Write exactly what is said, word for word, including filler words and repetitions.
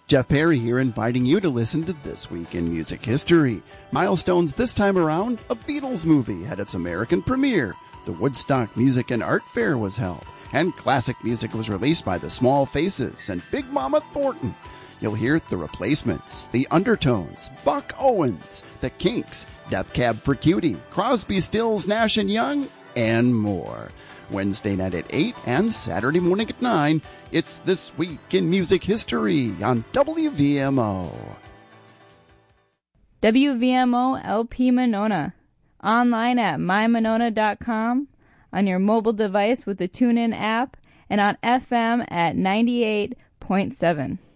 Jeff Perry here, inviting you to listen to This Week in Music History. Milestones this time around, a Beatles movie had its American premiere. The Woodstock Music and Art Fair was held, and classic music was released by the Small Faces and Big Mama Thornton. You'll hear The Replacements, The Undertones, Buck Owens, The Kinks, Death Cab for Cutie, Crosby, Stills, Nash and Young, and more. Wednesday night at eight and Saturday morning at nine, it's This Week in Music History on W V M O. W V M O L P Monona. Online at my monona dot com, on your mobile device with the TuneIn app, and on F M at ninety-eight point seven.